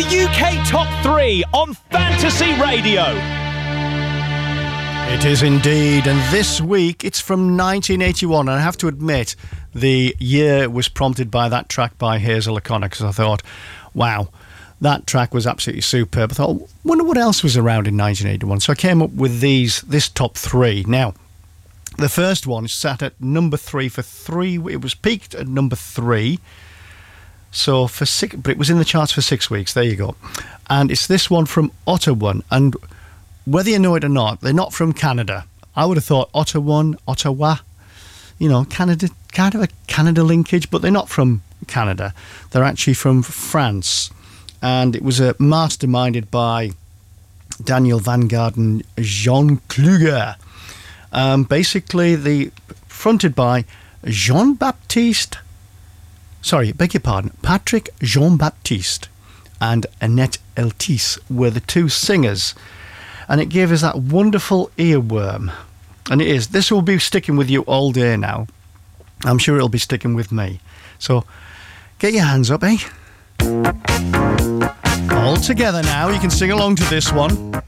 UK Top 3 on Fantasy Radio. It is indeed, and this week it's from 1981, and I have to admit the year was prompted by that track by Hazel O'Connor, because I thought, wow, that track was absolutely superb. I thought, wonder what else was around in 1981. So I came up with this top 3. Now, the first one sat at number 3 for 3. It was peaked at number 3. So for 6, but it was in the charts for 6 weeks. There you go. And it's this one from Ottawa. And whether you know it or not, they're not from Canada. I would have thought Ottawa, you know, Canada, kind of a Canada linkage, but they're not from Canada. They're actually from France. And it was masterminded by Daniel Vanguard and Jean Kluger. Basically, fronted by Patrick Jean-Baptiste and Annette Eltis were the two singers. And it gave us that wonderful earworm. And it is. This will be sticking with you all day now. I'm sure it'll be sticking with me. So, get your hands up, eh? All together now. You can sing along to this one.